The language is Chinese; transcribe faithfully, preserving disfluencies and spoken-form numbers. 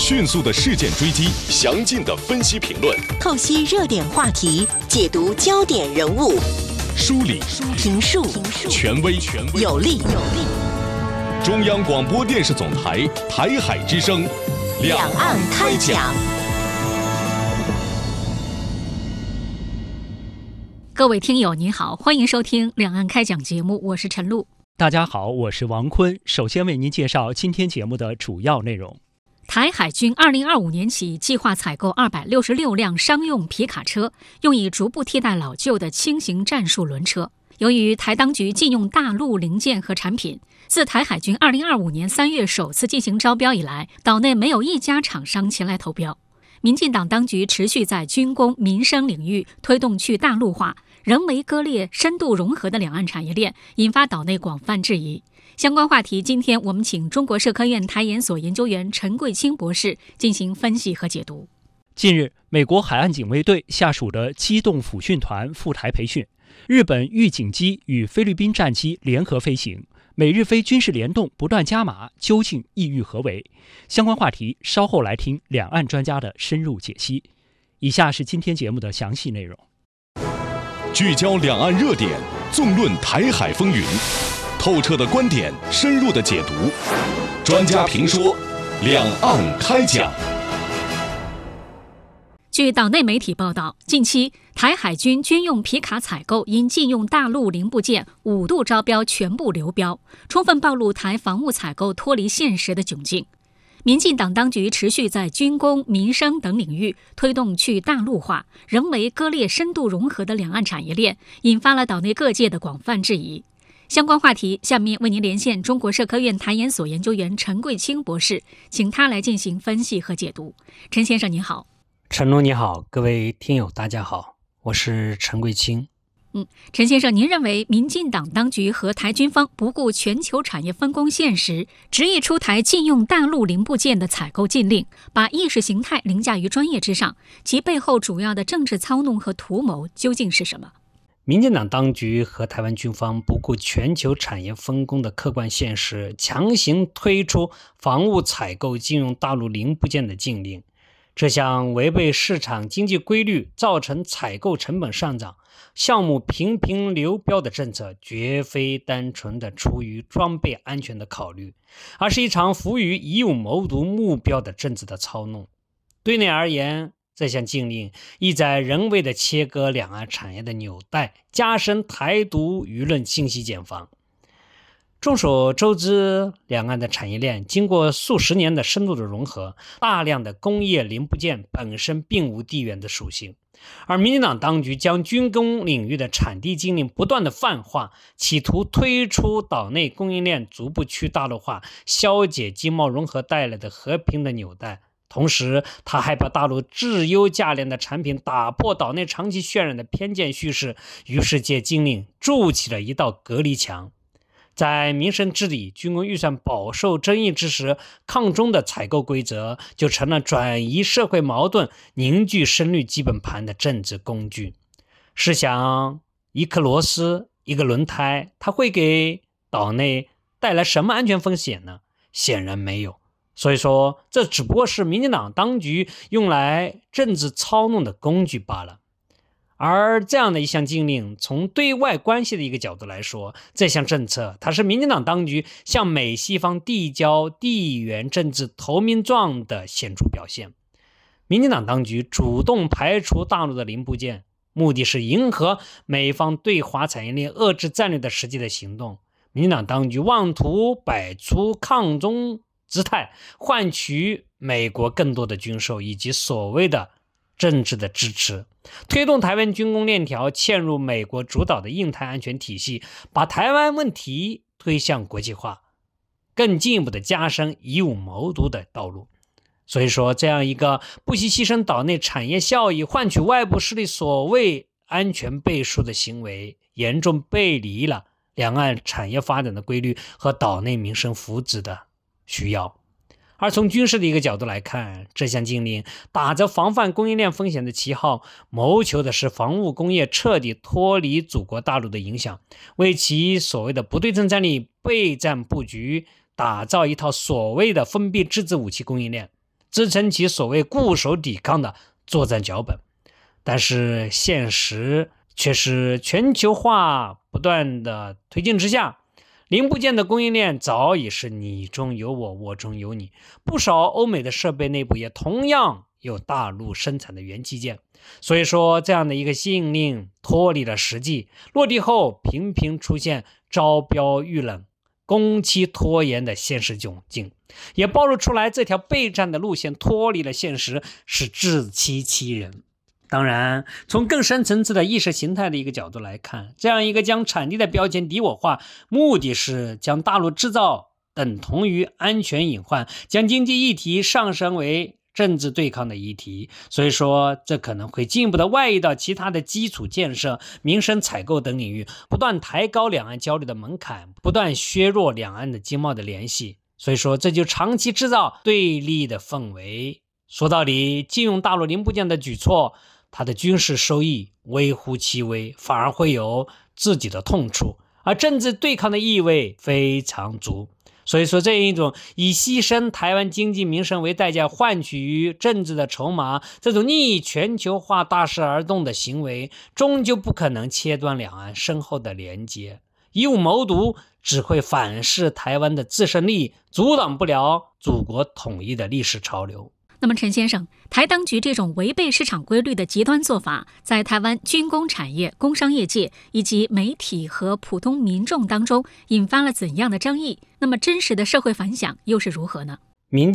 迅速的事件追击，详尽的分析评论， 透析热点话题，解读焦点人物， 梳理评述权威有力。 中央广播电视总台台海之声， 两岸开讲。 各位听友您好，欢迎收听两岸开讲节目，我是陈露。 大家好，我是王坤。首先为您介绍今天节目的主要内容。 台海军二零二五年起计划采购二百六十六辆商用皮卡车，用以逐步替代老旧的轻型战术轮车。由于台当局禁用大陆零件和产品，自台海军二零二五年三月首次进行招标以来，岛内没有一家厂商前来投标。民进党当局持续在军工、民生领域推动去大陆化、人为割裂、深度融合的两岸产业链，引发岛内广泛质疑。相关话题，今天我们请中国社科院台研所研究员陈贵清博士进行分析和解读。 近日，美国海岸警卫队下属的机动抚训团赴台培训，日本预警机与菲律宾战机联合飞行，美日菲军事联动不断加码，究竟意欲何为？相关话题稍后来听两岸专家的深入解析。以下是今天节目的详细内容。 聚焦两岸热点，纵论台海风云，透彻的观点，深入的解读，专家评说，两岸开讲。 据岛内媒体报道，近期台海军军用皮卡采购因禁用大陆零部件，五度招标全部流标，充分暴露台防务采购脱离现实的窘境。民进党当局持续在军工、民生等领域推动去大陆化、人为割裂、深度融合的两岸产业链，引发了岛内各界的广泛质疑。相关话题，下面为您连线中国社科院台研所研究员陈贵清博士，请他来进行分析和解读。陈先生您好。 陈露你好，各位听友大家好，我是陈贵清。 嗯，陈先生，您认为民进党当局和台军方不顾全球产业分工现实，执意出台禁用大陆零部件的采购禁令，把意识形态凌驾于专业之上，其背后主要的政治操弄和图谋究竟是什么？ 民进党当局和台湾军方不顾全球产业分工的客观现实，强行推出防务采购禁用大陆零部件的禁令。这项违背市场经济规律，造成采购成本上涨、项目频频流标的政策，绝非单纯的出于装备安全的考虑，而是一场服务于以有谋独目标的政治的操弄。对内而言，这项禁令意在人为的切割两岸产业的纽带，加深台独舆论信息茧房。众所周知，两岸的产业链经过数十年的深度的融合，大量的工业零部件本身并无地缘的属性，而民进党当局将军工领域的产地禁令不断的泛化，企图推出岛内供应链逐步去大陆化，消解经贸融合带来的和平的纽带。同时，他还把大陆质优价廉的产品打破岛内长期渲染的偏见叙事，于是借禁令筑起了一道隔离墙。在民生治理、军工预算饱受争议之时，抗中的采购规则就成了转移社会矛盾、凝聚声律基本盘的政治工具。试想，一颗螺丝、一个轮胎，它会给岛内带来什么安全风险呢？显然没有。所以说，这只不过是民进党当局用来政治操弄的工具罢了。而这样的一项禁令，从对外关系的一个角度来说，这项政策它是民进党当局向美西方递交地缘政治投名状的显著表现。民进党当局主动排除大陆的零部件，目的是迎合美方对华产业链遏制战略的实际的行动。民进党当局妄图摆出抗中姿态，换取美国更多的军售以及所谓的政治的支持，推动台湾军工链条嵌入美国主导的印太安全体系，把台湾问题推向国际化，更进一步的加深以武谋独的道路。所以说，这样一个不惜牺牲岛内产业效益，换取外部势力所谓安全背书的行为，严重背离了两岸产业发展的规律和岛内民生福祉的需要。而从军事的一个角度来看，这项禁令打着防范供应链风险的旗号，谋求的是防务工业彻底脱离祖国大陆的影响，为其所谓的不对称战力备战布局，打造一套所谓的封闭质子武器供应链。 支撑起所谓固守抵抗的作战脚本。但是现实却是全球化不断的推进之下，零部件的供应链早已是你中有我，我中有你。不少欧美的设备内部也同样有大陆生产的元器件。所以说，这样的一个禁令脱离了实际，落地后频频出现招标遇冷、工期拖延的现实窘境，也暴露出来这条备战的路线脱离了现实，是自欺欺人。当然，从更深层次的意识形态的一个角度来看，这样一个将产地的标签敌我化，目的是将大陆制造等同于安全隐患，将经济议题上升为政治对抗的议题。所以说，这可能会进一步的外溢到其他的基础建设、民生采购等领域，不断抬高两岸交流的门槛，不断削弱两岸的经贸的联系。所以说，这就长期制造对立的氛围。说到底，禁用大陆零部件的举措，它的军事收益微乎其微，反而会有自己的痛处，而政治对抗的意味非常足。所以说，这一种以牺牲台湾经济民生为代价换取政治的筹码，这种逆全球化大势而动的行为，终究不可能切断两岸深厚的连接。以武谋独只会反噬台湾的自胜利，阻挡不了祖国统一的历史潮流。 那么陈先生，台当局这种违背市场规律的极端做法，在台湾军工产业、工商业界以及媒体和普通民众当中引发了怎样的争议？那么真实的社会反响又是如何呢？